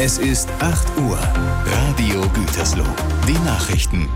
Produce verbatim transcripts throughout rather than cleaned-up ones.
Es ist acht Uhr. Radio Gütersloh. Die Nachrichten.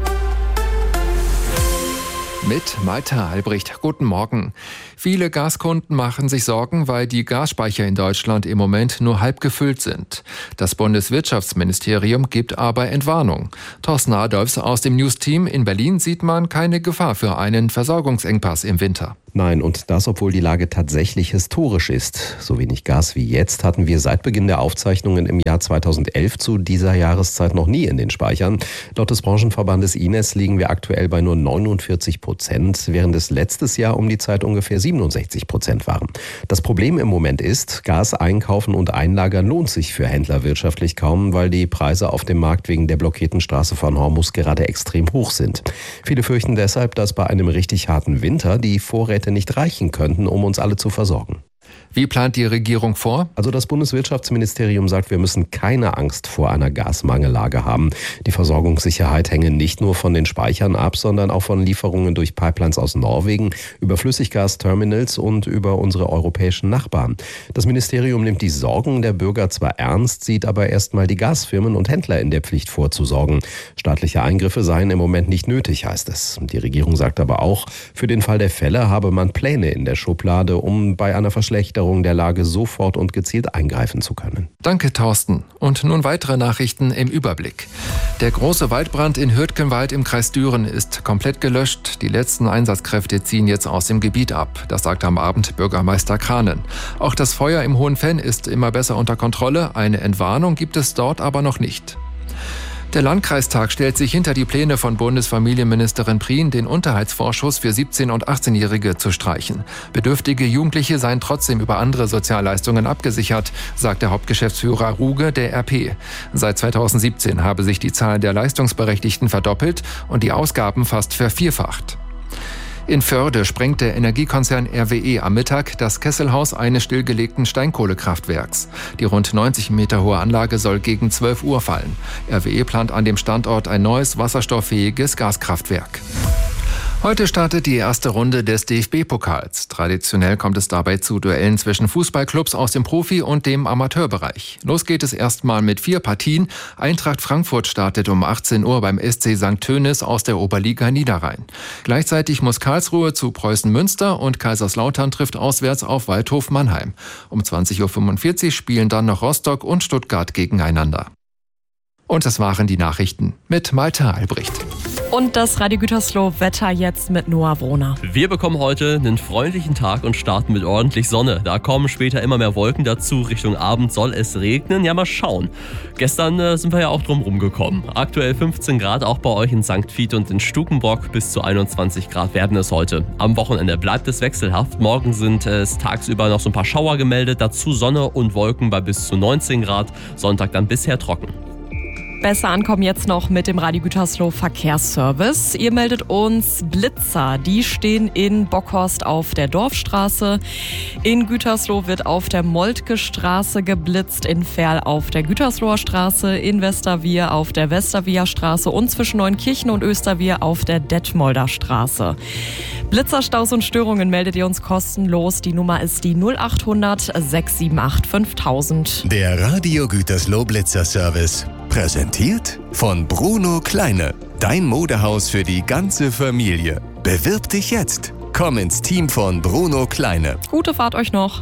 Mit Malte Albrecht. Guten Morgen. Viele Gaskunden machen sich Sorgen, weil die Gasspeicher in Deutschland im Moment nur halb gefüllt sind. Das Bundeswirtschaftsministerium gibt aber Entwarnung. Thorsten Adolfs aus dem News-Team in Berlin sieht man keine Gefahr für einen Versorgungsengpass im Winter. Nein, und das, obwohl die Lage tatsächlich historisch ist. So wenig Gas wie jetzt hatten wir seit Beginn der Aufzeichnungen im Jahr zweitausendelf zu dieser Jahreszeit noch nie in den Speichern. Laut des Branchenverbandes I N E S liegen wir aktuell bei nur neunundvierzig Prozent, während es letztes Jahr um die Zeit ungefähr siebenundsechzig Prozent waren. Das Problem im Moment ist, Gas einkaufen und einlagern lohnt sich für Händler wirtschaftlich kaum, weil die Preise auf dem Markt wegen der blockierten Straße von Hormuz gerade extrem hoch sind. Viele fürchten deshalb, dass bei einem richtig harten Winter die Vorräte nicht reichen könnten, um uns alle zu versorgen. Wie plant die Regierung vor? Also das Bundeswirtschaftsministerium sagt, wir müssen keine Angst vor einer Gasmangellage haben. Die Versorgungssicherheit hänge nicht nur von den Speichern ab, sondern auch von Lieferungen durch Pipelines aus Norwegen, über Flüssiggasterminals und über unsere europäischen Nachbarn. Das Ministerium nimmt die Sorgen der Bürger zwar ernst, sieht aber erstmal die Gasfirmen und Händler in der Pflicht vorzusorgen. Staatliche Eingriffe seien im Moment nicht nötig, heißt es. Die Regierung sagt aber auch, für den Fall der Fälle habe man Pläne in der Schublade, um bei einer Verschlechterung der Lage sofort und gezielt eingreifen zu können. Danke, Thorsten. Und nun weitere Nachrichten im Überblick. Der große Waldbrand in Hürtgenwald im Kreis Düren ist komplett gelöscht. Die letzten Einsatzkräfte ziehen jetzt aus dem Gebiet ab. Das sagt am Abend Bürgermeister Kranen. Auch das Feuer im Hohenfenn ist immer besser unter Kontrolle. Eine Entwarnung gibt es dort aber noch nicht. Der Landkreistag stellt sich hinter die Pläne von Bundesfamilienministerin Prien, den Unterhaltsvorschuss für siebzehn- und achtzehnjährige zu streichen. Bedürftige Jugendliche seien trotzdem über andere Sozialleistungen abgesichert, sagt der Hauptgeschäftsführer Ruge der R P. Seit zweitausendsiebzehn habe sich die Zahl der Leistungsberechtigten verdoppelt und die Ausgaben fast vervierfacht. In Förde sprengt der Energiekonzern R W E am Mittag das Kesselhaus eines stillgelegten Steinkohlekraftwerks. Die rund neunzig Meter hohe Anlage soll gegen zwölf Uhr fallen. R W E plant an dem Standort ein neues wasserstofffähiges Gaskraftwerk. Heute startet die erste Runde des D F B-Pokals. Traditionell kommt es dabei zu Duellen zwischen Fußballclubs aus dem Profi- und dem Amateurbereich. Los geht es erstmal mit vier Partien. Eintracht Frankfurt startet um achtzehn Uhr beim S C Sankt Tönis aus der Oberliga Niederrhein. Gleichzeitig muss Karlsruhe zu Preußen Münster und Kaiserslautern trifft auswärts auf Waldhof Mannheim. Um zwanzig Uhr fünfundvierzig spielen dann noch Rostock und Stuttgart gegeneinander. Und das waren die Nachrichten mit Malte Albrecht. Und das Radio Gütersloh Wetter jetzt mit Noah Wrohner. Wir bekommen heute einen freundlichen Tag und starten mit ordentlich Sonne. Da kommen später immer mehr Wolken dazu. Richtung Abend soll es regnen. Ja, mal schauen. Gestern äh, sind wir ja auch drum rumgekommen. Aktuell fünfzehn Grad, auch bei euch in Sankt Vith und in Stukenbrock. Bis zu einundzwanzig Grad werden es heute. Am Wochenende bleibt es wechselhaft. Morgen sind es tagsüber noch so ein paar Schauer gemeldet. Dazu Sonne und Wolken bei bis zu neunzehn Grad. Sonntag dann bisher trocken. Besser ankommen jetzt noch mit dem Radio Gütersloh Verkehrsservice. Ihr meldet uns Blitzer. Die stehen in Bockhorst auf der Dorfstraße. In Gütersloh wird auf der Moltke Straße geblitzt, in Verl auf der Gütersloher Straße, in Westerwier auf der Westerwier Straße und zwischen Neunkirchen und Österwier auf der Detmolder Straße. Blitzerstaus und Störungen meldet ihr uns kostenlos. Die Nummer ist die null achthundert sechs sieben acht fünftausend. Der Radio Gütersloh Blitzerservice. Präsentiert von Bruno Kleine. Dein Modehaus für die ganze Familie. Bewirb dich jetzt. Komm ins Team von Bruno Kleine. Gute Fahrt euch noch.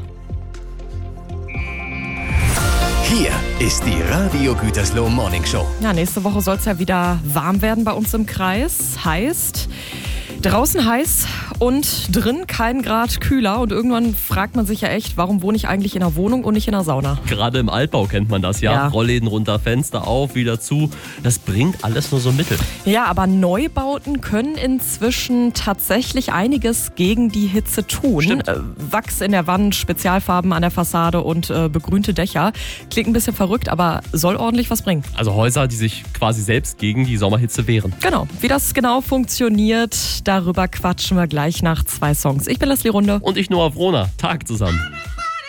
Hier ist die Radio Gütersloh Morning Show. Ja, nächste Woche soll es ja wieder warm werden bei uns im Kreis. Heißt, draußen heiß und drin kein Grad kühler. Und irgendwann fragt man sich ja echt, warum wohne ich eigentlich in einer Wohnung und nicht in einer Sauna? Gerade im Altbau kennt man das ja. ja. Rollläden runter, Fenster auf, wieder zu. Das bringt alles nur so Mittel. Ja, aber Neubauten können inzwischen tatsächlich einiges gegen die Hitze tun. Stimmt. Äh, Wachs in der Wand, Spezialfarben an der Fassade und äh, begrünte Dächer. Klingt ein bisschen verrückt, aber soll ordentlich was bringen. Also Häuser, die sich quasi selbst gegen die Sommerhitze wehren. Genau. Wie das genau funktioniert, darüber quatschen wir gleich nach zwei Songs. Ich bin Leslie Runde. Und ich Noah Wrohner. Tag zusammen.